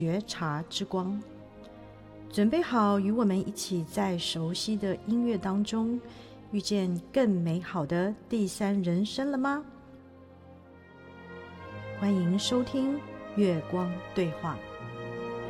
觉察之光。准备好与我们一起在熟悉的音乐当中遇见更美好的第三人生了吗？欢迎收听月光对话。